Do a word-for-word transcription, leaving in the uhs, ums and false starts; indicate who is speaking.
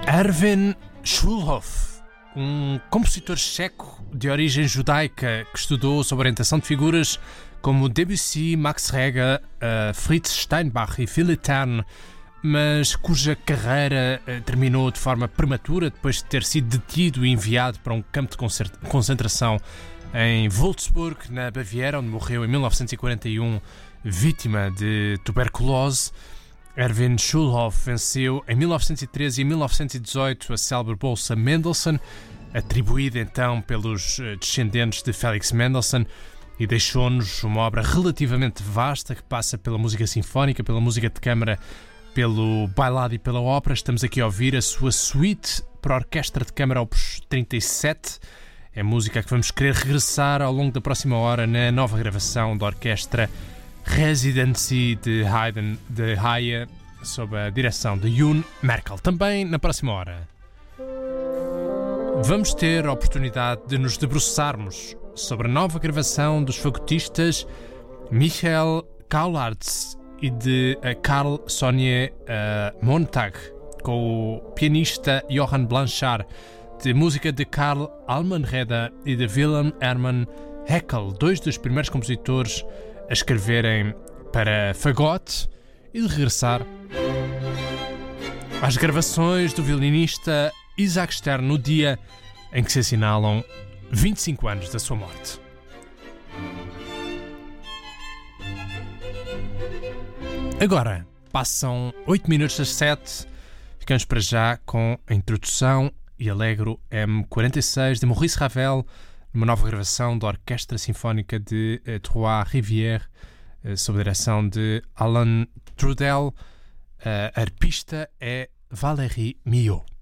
Speaker 1: Erwin Schulhoff, um compositor checo de origem judaica que estudou sob orientação de figuras como Debussy, Max Reger, uh, Fritz Steinbach e Philipp Tern, mas cuja carreira uh, terminou de forma prematura depois de ter sido detido e enviado para um campo de concentração em Wolfsburg, na Baviera, onde morreu em mil novecentos e quarenta e um, vítima de tuberculose. Erwin Schulhoff venceu em mil novecentos e treze e mil novecentos e dezoito a célebre Bolsa Mendelssohn, atribuída então pelos descendentes de Felix Mendelssohn, e deixou-nos uma obra relativamente vasta que passa pela música sinfónica, pela música de câmara, pelo bailado e pela ópera. Estamos aqui a ouvir a sua suíte para a Orquestra de Câmara Opus trinta e sete. É música que vamos querer regressar ao longo da próxima hora na nova gravação da Orquestra Residency de Haydn de Haia, sob a direção de Jun Merkel. Também na próxima hora vamos ter a oportunidade de nos debruçarmos sobre a nova gravação dos fagotistas Michael Kaulartz e de Carl Sonnier uh, Montag, com o pianista Johann Blanchard, de música de Karl Almanreda e de Wilhelm Hermann Heckel, dois dos primeiros compositores a escreverem para fagote, e de regressar às gravações do violinista Isaac Stern no dia em que se assinalam vinte e cinco anos da sua morte. Agora, passam oito minutos das sete, ficamos para já com a introdução e Allegro M quarenta e seis de Maurice Ravel, numa nova gravação da Orquestra Sinfónica de uh, Trois-Rivières, uh, sob a direção de Alain Trudel. Uh, a arpista é Valérie Millot.